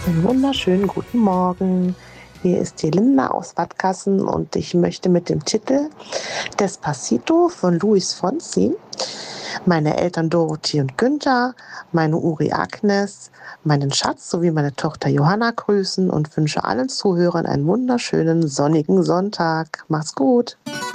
Einen wunderschönen guten Morgen. Hier ist die Linda aus Wattgassen und ich möchte mit dem Titel Despacito von Luis Fonsi meine Eltern Dorothee und Günther, meine Uri Agnes, meinen Schatz sowie meine Tochter Johanna grüßen und wünsche allen Zuhörern einen wunderschönen sonnigen Sonntag. Mach's gut.